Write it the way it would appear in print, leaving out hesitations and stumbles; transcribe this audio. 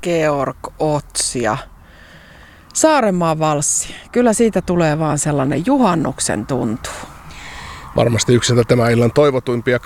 Georg Ots ja Saarenmaan valssi. Kyllä siitä tulee vaan sellainen juhannuksen tuntu. Varmasti yksi tämän illan toivotuimpia